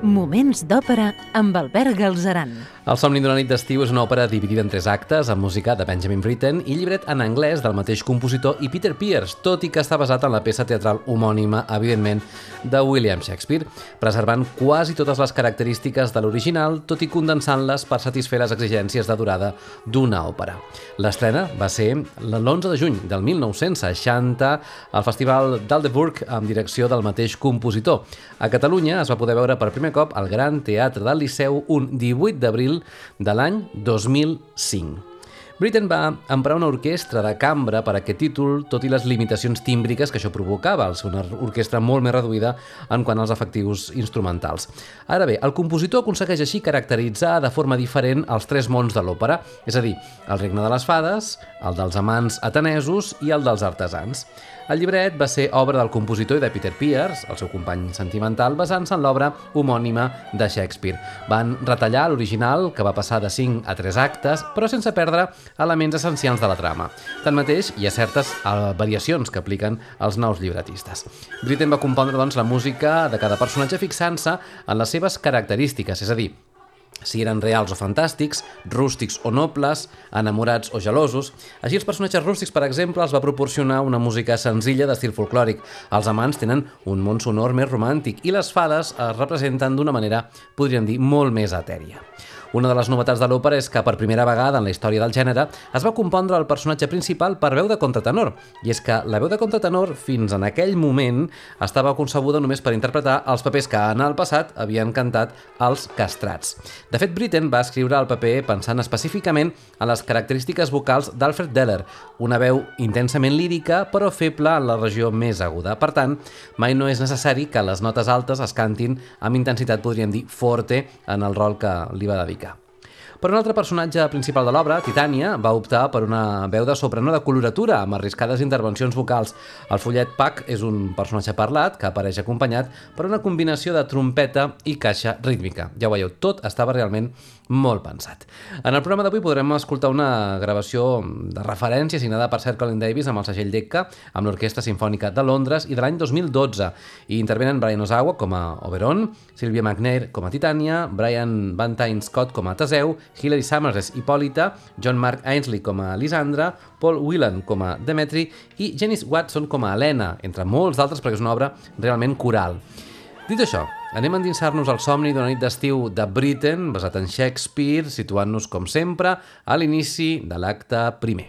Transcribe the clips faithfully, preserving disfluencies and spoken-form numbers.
Moments d'òpera amb Albert Galzeran. El somni d'una nit d'estiu és una òpera dividida en tres actes, amb música de Benjamin Britten i llibret en anglès del mateix compositor i Peter Pears, tot i que està basat en la peça teatral homònima, evidentment, de William Shakespeare, preservant quasi totes les característiques de l'original, tot i condensant-les per satisfer les exigències de durada d'una òpera. L'estrena va ser l'onze de juny del mil nou-cents seixanta al Festival d'Aldeburgh amb direcció del mateix compositor. A Catalunya es va poder veure per primer cop al Gran Teatre del Liceu un divuit d'abril de l'any dos mil cinc. Britten va emprar una orquestra de cambra per a aquest títol, tot i les limitacions tímbriques que això provocava, al ser una orquestra molt més reduïda en quant als efectius instrumentals. Ara bé, el compositor aconsegueix així caracteritzar de forma diferent els tres mons de l'òpera, és a dir, el regne de les fades, el dels amants atenesos i el dels artesans. El llibret va ser obra del compositor i de Peter Pears, el seu company sentimental, basant-se en l'obra homònima de Shakespeare. Van retallar l'original, que va passar de cinc a tres actes, però sense perdre elements essencials de la trama. Tanmateix, hi ha certes uh, variacions que apliquen els nous llibretistes. Britten va compondre, doncs, la música de cada personatge fixant-se en les seves característiques, és a dir, si eren reals o fantàstics, rústics o nobles, enamorats o gelosos. Així, els personatges rústics, per exemple, els va proporcionar una música senzilla d'estil folclòric. Els amants tenen un món sonor més romàntic i les fades es representen d'una manera, podríem dir, molt més etèria. Una de les novetats de l'òpera és que per primera vegada en la història del gènere es va compondre el personatge principal per veu de contratenor, i és que la veu de contratenor fins en aquell moment estava concebuda només per interpretar els papers que en el passat havien cantat els castrats. De fet, Britten va escriure el paper pensant específicament en les característiques vocals d'Alfred Deller, una veu intensament lírica però feble en la regió més aguda. Per tant, mai no és necessari que les notes altes es cantin amb intensitat, podríem dir, forte, en el rol que li va dedicar. Per un altre personatge principal de l'obra, Titània, va optar per una veu de soprano de coloratura amb arriscades intervencions vocals. El follet Puck és un personatge parlat que apareix acompanyat per una combinació de trompeta i caixa rítmica. Ja ho veieu, tot estava realment molt pensat. En el programa d'avui podrem escoltar una gravació de referència signada per Sir Colin Davis amb el segell Decca, amb l'Orquestra Simfònica de Londres i de l'any dos mil dotze. I intervenen Brian Ozawa com a Oberon, Sylvia McNair com a Titània, Brian Bantaine Scott com a Teseu, Hilary Summers Hipòlita, John Mark Ainsley com a Lisandra, Paul Whelan com a Demetri i Janice Watson com a Helena, entre molts d'altres perquè és una obra realment coral. Dit això, anem a endinsar-nos al somni d'una nit d'estiu de Britten, basat en Shakespeare, situant-nos, com sempre, a l'inici de l'acte primer.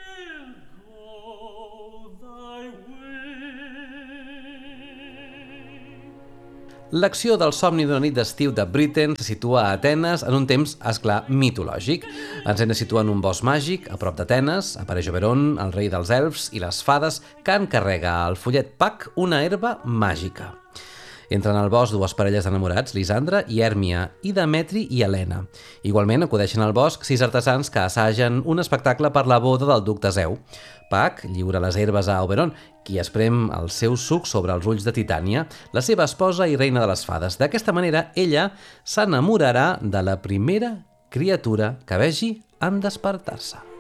L'acció del somni d'una nit d'estiu de Britten se situa a Atenes en un temps, esclar, mitològic. Ens hem de situar en un bosc màgic, a prop d'Atenes, apareix Oberon, el rei dels elfs i les fades, que encarrega al follet Puck una herba màgica. Entren al bosc dues parelles d'enamorats, Lisandra i Hèrmia, i Demetri i Helena. Igualment acudeixen al bosc sis artesans que assagen un espectacle per la boda del duc Teseu. Puck lliura les herbes a Oberon, qui esprem el seu suc sobre els ulls de Titània, la seva esposa i reina de les fades. D'aquesta manera, ella s'enamorarà de la primera criatura que vegi en despertar-se.